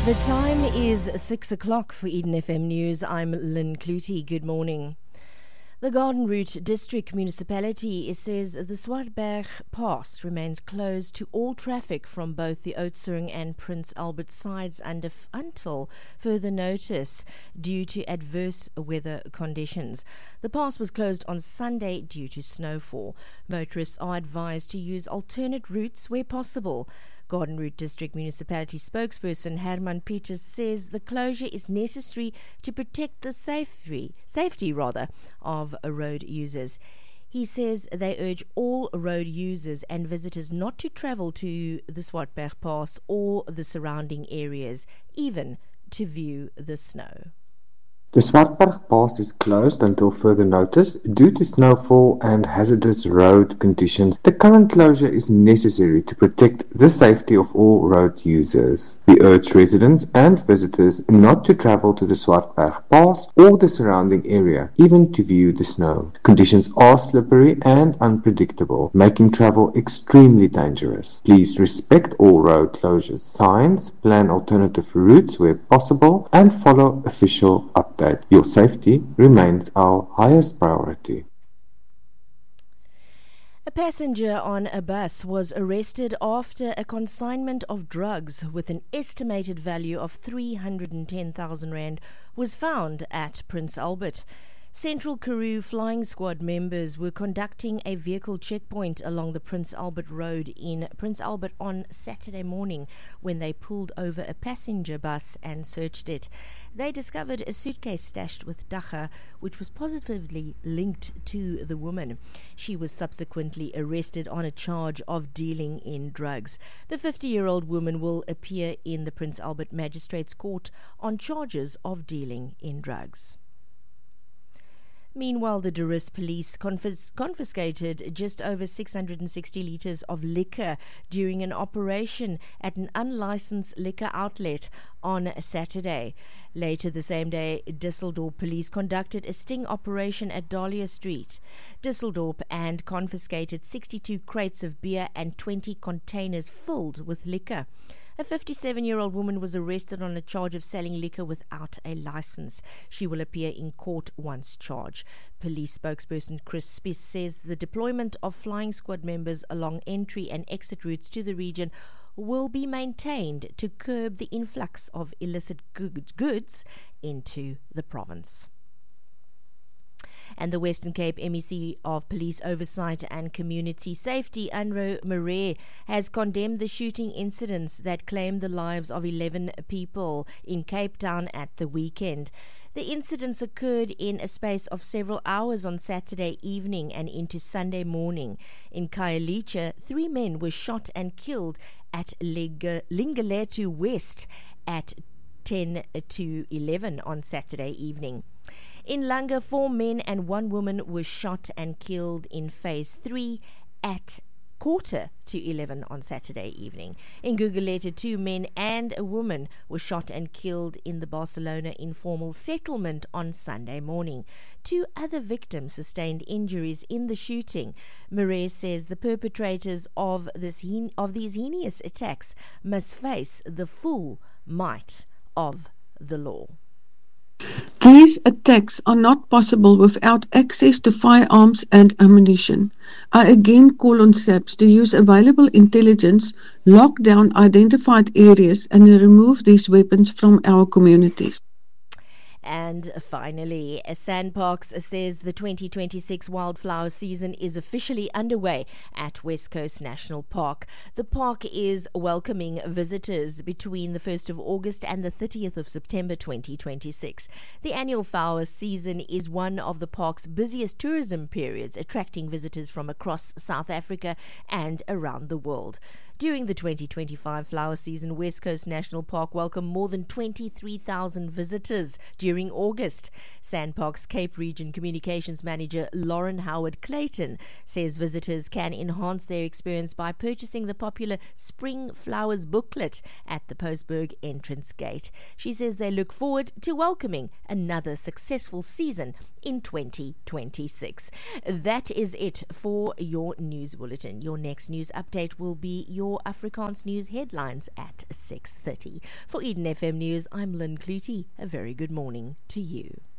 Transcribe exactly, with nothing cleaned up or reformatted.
The time is six o'clock for Eden F M News. I'm Lynn Clutie. Good morning. The Garden Route District Municipality says the Swartberg Pass remains closed to all traffic from both the Oudtshoorn and Prince Albert sides under, until further notice due to adverse weather conditions. The pass was closed on Sunday due to snowfall. Motorists are advised to use alternate routes where possible. Garden Route District Municipality spokesperson Herman Peters says the closure is necessary to protect the safety, safety rather, of road users. He says they urge all road users and visitors not to travel to the Swartberg Pass or the surrounding areas, even to view the snow. The Swartberg Pass is closed until further notice due to snowfall and hazardous road conditions. The current closure is necessary to protect the safety of all road users. We urge residents and visitors not to travel to the Swartberg Pass or the surrounding area, even to view the snow. Conditions are slippery and unpredictable, making travel extremely dangerous. Please respect all road closure signs, plan alternative routes where possible, and follow official updates. Your safety remains our highest priority. A passenger on a bus was arrested after a consignment of drugs with an estimated value of three hundred ten thousand rand was found at Prince Albert. Central Karoo Flying Squad members were conducting a vehicle checkpoint along the Prince Albert Road in Prince Albert on Saturday morning when they pulled over a passenger bus and searched it. They discovered a suitcase stashed with dagga, which was positively linked to the woman. She was subsequently arrested on a charge of dealing in drugs. The fifty-year-old woman will appear in the Prince Albert Magistrates Court on charges of dealing in drugs. Meanwhile, the Durrës police confis- confiscated just over six hundred sixty litres of liquor during an operation at an unlicensed liquor outlet on Saturday. Later the same day, Düsseldorp police conducted a sting operation at Dahlia Street, Düsseldorp, and confiscated sixty-two crates of beer and twenty containers filled with liquor. A fifty-seven-year-old woman was arrested on a charge of selling liquor without a license. She will appear in court once charged. Police spokesperson Chris Spies says the deployment of flying squad members along entry and exit routes to the region will be maintained to curb the influx of illicit goods into the province. And the Western Cape M E C of Police Oversight and Community Safety, Anro Murray, has condemned the shooting incidents that claimed the lives of eleven people in Cape Town at the weekend. The incidents occurred in a space of several hours on Saturday evening and into Sunday morning. In Khayelitsha, three men were shot and killed at Lingaletu West at ten to eleven on Saturday evening. In Langa, four men and one woman were shot and killed in phase three at quarter to eleven on Saturday evening. In Gugulethu, two men and a woman were shot and killed in the Barcelona informal settlement on Sunday morning. Two other victims sustained injuries in the shooting. Murray says the perpetrators of this hen- of these heinous attacks must face the full might of the law. These attacks are not possible without access to firearms and ammunition. I again call on SAPS to use available intelligence, lock down identified areas, and remove these weapons from our communities. And finally, SANParks says the twenty twenty-six wildflower season is officially underway at West Coast National Park. The park is welcoming visitors between the first of August and the thirtieth of September twenty twenty-six. The annual flower season is one of the park's busiest tourism periods, attracting visitors from across South Africa and around the world. During the twenty twenty-five flower season, West Coast National Park welcomed more than twenty-three thousand visitors during August. SANParks Cape Region Communications Manager Lauren Howard Clayton says visitors can enhance their experience by purchasing the popular Spring Flowers booklet at the Postberg entrance gate. She says they look forward to welcoming another successful season in twenty twenty-six. That is it for your news bulletin. Your next news update will be your Afrikaans news headlines at six thirty. For Eden F M News, I'm Lynn Clutie. A very good morning to you.